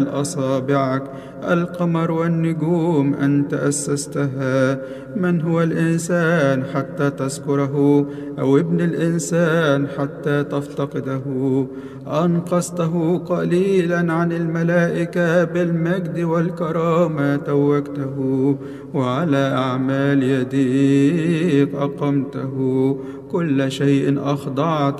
أصابعك. القمر والنجوم أنت أسستها. من هو الإنسان حتى تذكره، أو ابن الإنسان حتى تفتقده؟ أنقذته قليلا عن الملائكة، بالمجد والكرامة توجته، وعلى أعمال يديك أقمته. كل شيء أخضعت